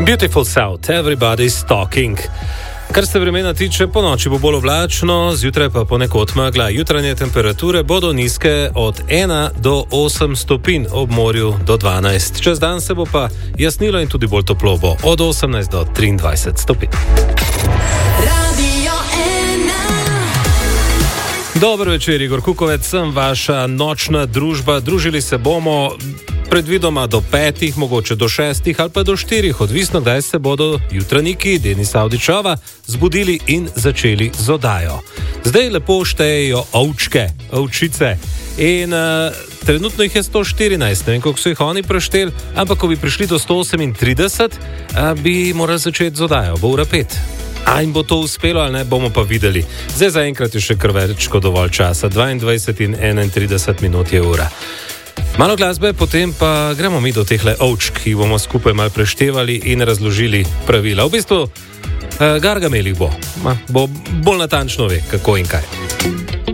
Beautiful South, everybody's talking. Kar se vremena tiče, po noči bo bolj oblačno, zjutraj pa ponekod megla. Jutranje temperature bodo nizke od 1 do 8 stopinj, ob morju do 12. Čez dan se bo pa jasnilo in tudi bolj toplo bo, od 18 do 23 stopinj. Dober večer, Igor Kukovec, sem vaša nočna družba. Družili se bomo predvidoma do 5, mogoče do 6 ali pa do 4, odvisno, kdaj se bodo jutranjiki Denis Avdićova zbudili in začeli z oddajo. Zdaj lepo štejejo ovčice in trenutno jih je 114, ne vem, koliko so jih oni prešteli, ampak ko bi prišli do 138, bi morali začeti z oddajo, bo ura 5. A jim bo to uspelo ali ne, bomo pa videli. Zdaj zaenkrat je še kar več kot dovolj časa, 22 in 31 minut je ura. Malo glasbe, potem pa gremo mi do tehle ovčk, ki bomo skupaj malo preštevali in razložili pravila. V bistvu Gargamel jih bo bolj natančno ve, kako in kaj.